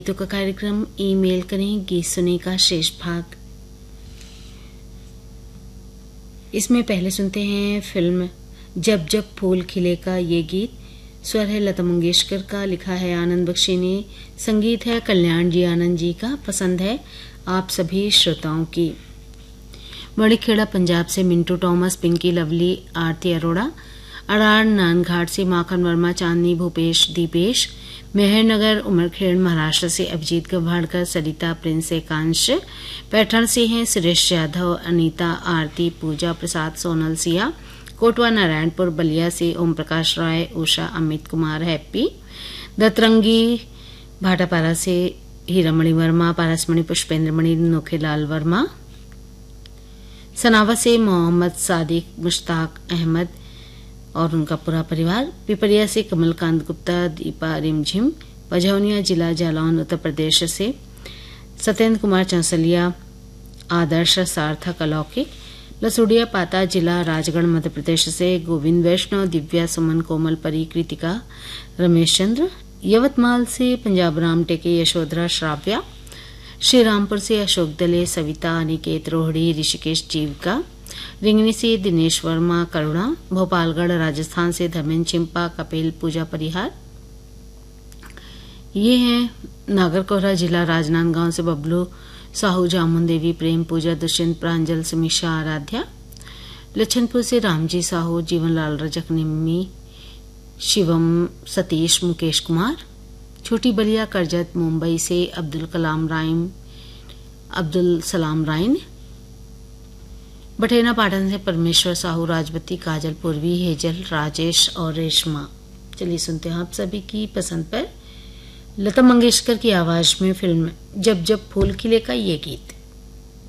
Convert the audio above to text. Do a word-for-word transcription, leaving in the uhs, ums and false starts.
गीतों का कार्यक्रम ईमेल करें गीत सुने का शेष भाग। इसमें पहले सुनते हैं फिल्म जब जब फूल खिले का ये गीत। स्वर है लता मंगेशकर का, लिखा है आनंद बख्शी ने, संगीत है कल्याण जी आनंद जी का। पसंद है आप सभी श्रोताओं की। मणिखेड़ा पंजाब से मिंटू टॉमस, पिंकी लवली, आरती अरोड़ा, अड़ार नानघाट से माखन वर्मा, चांदनी भूपेश, दीपेश, मेहरनगर उमरखेड़ महाराष्ट्र से अभिजीत गभाड़कर, सरिता प्रिंस एकांश, पैठण से हैं सुरेश यादव, अनीता, आरती, पूजा प्रसाद, सोनल सिया, कोटवा नारायणपुर बलिया से ओम प्रकाश राय, उषा, अमित कुमार, हैप्पी, दतरंगी भाटापारा से हीरामणि वर्मा, पारसमणि पुष्पेंद्रमणि, नोखेलाल वर्मा, सनावा से मोहम्मद सादिक, मुश्ताक अहमद और उनका पूरा परिवार, पिपरिया से कमलकांत गुप्ता, दीपा रिमझिम, पझौनिया जिला जालौन उत्तर प्रदेश से सत्येंद्र कुमार चौसलिया, आदर्श सार्थक अलौकिक, लसुड़िया पाता जिला राजगढ़ मध्य प्रदेश से गोविंद वैष्णव, दिव्या सुमन, कोमल परी, कृतिका, रमेश चंद्र, यवतमाल से पंजाब राम टेके, यशोधरा, श्राव्या, श्रीरामपुर से अशोक दले, सविता, अनिकेत रोहड़ी, ऋषिकेश जीविका, रिंगनी से दिनेश वर्मा, करुणा, भोपालगढ़ राजस्थान से धर्मेंद्र चिंपा, कपिल, पूजा परिहार। ये हैं नागरकोहरा जिला राजनांदगांव से बबलू साहू, जामुन देवी, प्रेम, पूजा, दुष्यंत, प्रांजल, समीक्षा, आराध्या, लच्छनपुर से रामजी साहू, जीवनलाल रजक, निम्मी, शिवम, सतीश, मुकेश कुमार, छोटी बलिया करजत, मुंबई से अब्दुल कलाम राइम, अब्दुल सलाम राइन, बठेना पाटन से परमेश्वर साहू, राजवती, काजल, पूर्वी, हेजल, राजेश और रेशमा। चलिए सुनते हैं आप सभी की पसंद पर लता मंगेशकर की आवाज में फिल्म जब जब फूल खिले का ये गीत।